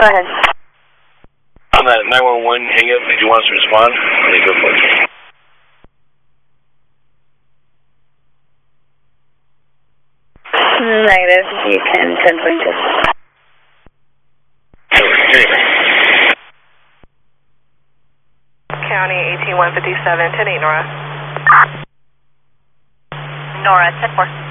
Go ahead. On that 911 hang up, did you want us to respond? Yeah, go for it. Negative. You can 10.2. County 18157, 10-8, Nora. Nora, 10-4.